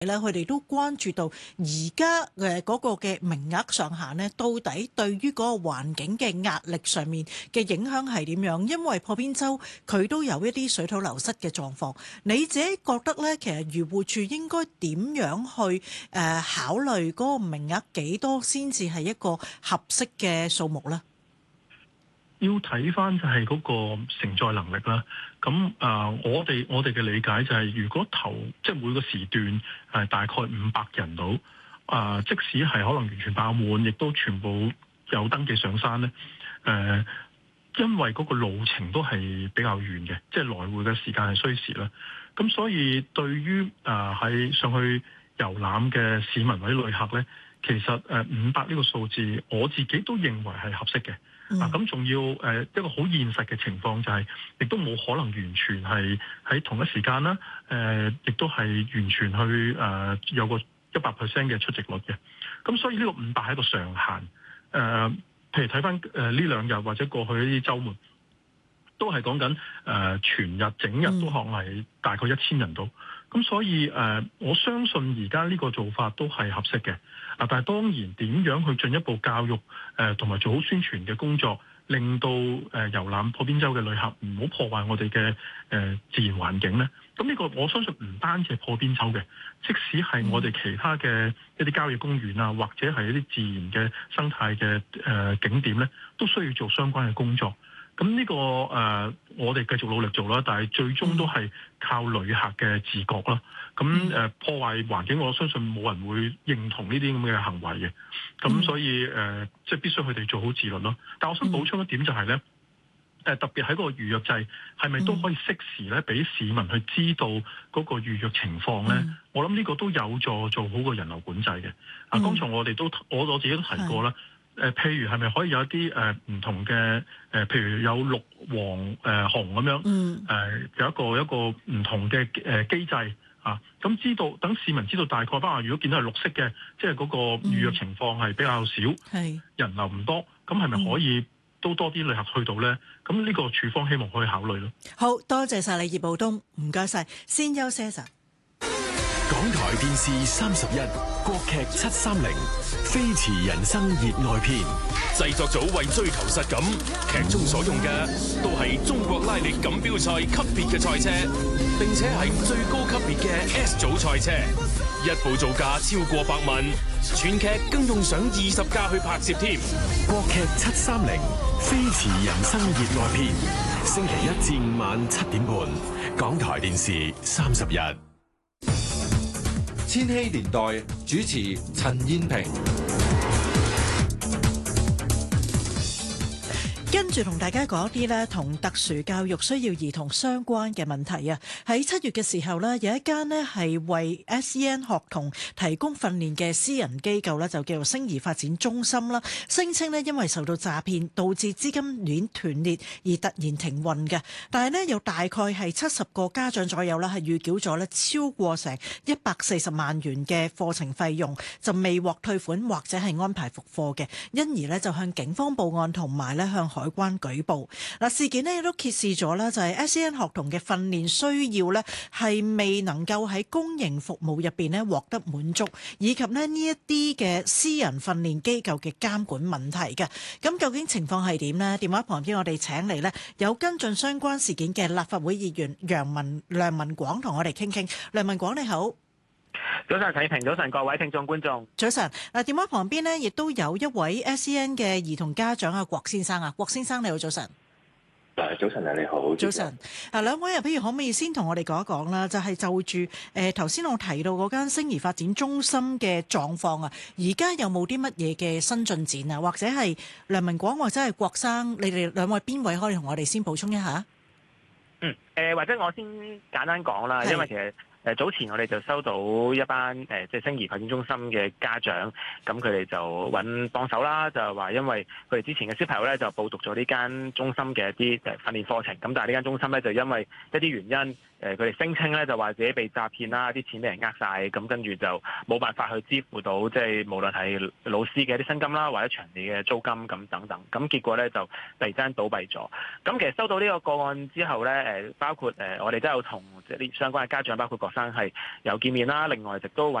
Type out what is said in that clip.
咧，佢哋都關注到而家嗰個嘅名額上限呢，到底對於嗰個環境嘅壓力上面嘅影響係點樣？因為破邊洲佢都有一啲水土流失嘅狀況。你自己覺得呢，其實漁護署應該點樣去考慮嗰個名額幾多先至係一個合適嘅數目呢？ 要睇翻就係嗰個承載能力啦。咁我哋嘅理解就係，如果即係每個時段大概500人到，即使係可能完全爆滿，亦都全部有登記上山咧。因為嗰個路程都係比較遠嘅，即係來回嘅時間係需時啦。咁所以對於喺上去遊覽嘅市民或者旅客咧，其實500呢個數字，我自己都認為係合適嘅。咁仲要一個好現實嘅情況就係，亦都冇可能完全係喺同一時間啦。亦都係完全去有個100% 嘅出席率嘅。咁所以呢個500係一個上限。譬如睇翻呢兩日或者過去一啲週末，都係講緊全日整日都可能係大概1000人到。咁所以我相信而家呢個做法都係合適嘅。但係當然點樣去進一步教育同埋做好宣傳嘅工作，令到遊覽破邊洲嘅旅客唔好破壞我哋嘅自然環境呢？咁呢個我相信唔單止係破邊洲嘅，即使係我哋其他嘅一啲郊野公園啊，或者係一啲自然嘅生態嘅景點呢，都需要做相關嘅工作。咁呢個我哋繼續努力做啦，但係最終都係靠旅客嘅自覺啦。咁破壞環境，我相信冇人會認同呢啲咁嘅行為嘅。咁所以即係必須佢哋做好自律咯。但我想補充一點就係咧，特別喺個預約制係咪都可以適時咧，俾市民去知道嗰個預約情況咧？我諗呢個都有助做好個人流管制嘅。剛才我自己都提過啦。譬如係咪可以有一啲唔同嘅譬如有綠、黃、紅咁樣，有一個唔同嘅機制啊，咁知道等市民知道大概，如果見到係綠色嘅，即係嗰個預約情況係比較少，人流唔多，咁係咪可以都多啲旅客去到咧？咁呢個處方希望可以考慮咯。 好多謝晒你葉傲冬，唔該晒，先休息一陣。 港台電視31國劇730飛馳人生熱愛篇， 製作組為追求實感，劇中所用嘅都係中國拉力錦標賽級別嘅賽車，並且係最高級別嘅 S 組賽車，一部造價超過100萬，全劇更用上20架去拍攝添。 國劇730飛馳人生熱愛篇，星期1至5晚7點半，港台電視31。 千禧年代主持陳燕萍， 跟住同大家講一啲咧同特殊教育需要兒童相關嘅問題啊！喺7月嘅時候咧，有一間咧係為 SEN 學童提供訓練嘅私人機構咧，就叫做星兒發展中心啦。聲稱咧因為受到詐騙，導致資金鏈斷裂而突然停運嘅。但係咧有大概係70個家長左右啦，係預繳咗咧超過成140萬元嘅課程費用，就未獲退款或者係安排復課嘅，因而咧就向警方報案同埋咧向海關舉報。嗱，事件呢亦都揭示咗啦，就係 SEN 學童嘅訓練需要呢係未能夠喺公營服務入邊呢獲得滿足，以及呢一啲嘅私人訓練機構嘅監管問題嘅。咁究竟情況係點呢？電話旁邊我哋請嚟呢有跟進相關事件嘅立法會議員梁文廣同我哋傾傾。梁文廣你好。 早晨，陳燕萍，早晨各位聽眾觀眾。 早晨。嗱，電話旁邊呢亦都有一位 SEN 嘅兒童家長郭先生啊，郭先生你好，早晨。 早晨啊，你好。 早晨。兩位啊，不如可唔可以先同我哋講一講啦？就係就住頭先我提到嗰間星兒發展中心嘅狀況啊，而家有冇啲乜嘢嘅新進展啊？或者係梁文廣或者係郭生，你哋兩位邊位可以同我哋先補充一下？ 或者我先簡單講啦，因為其實早前我哋就收到一班即係星兒發展中心嘅家長，咁佢哋就揾幫手啦，就係話因為佢哋之前嘅小朋友咧就報讀咗呢間中心嘅一啲訓練課程，咁但係呢間中心咧就因為一啲原因佢哋聲稱咧就話自己被詐騙啦，啲錢俾人呃晒，咁跟住就冇辦法去支付到即係無論係老師嘅一啲薪金啦，或者場地嘅租金咁等等，咁結果咧就突然之間倒閉咗。咁其實收到呢個個案之後咧，包括我哋都有同即係啲相關嘅家長，包括學生係有見面啦，另外亦都